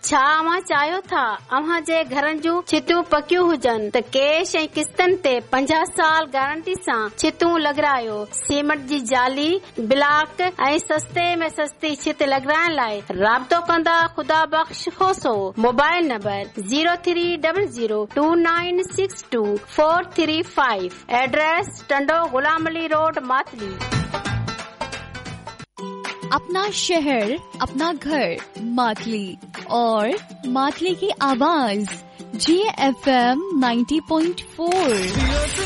छा अव्हां चाहियो था अव्हां जे घरनि जूं छितूं पकियूं हुजनि त कैश ऐं किस्तनि ते 50 साल गारंटी सां छितूं लॻारायो। सीमेंट जी जाली, ब्लॉक ऐं सस्ते में सस्ती छित लॻाइण लाइ राब्तो कंदा ख़ुदा बख़्श खोसो। Mobile number 0300296243 address Tando Ghulam Ali road Matali. अपना शहर अपना घर मातली और मातली की आवाज GFM 90.4।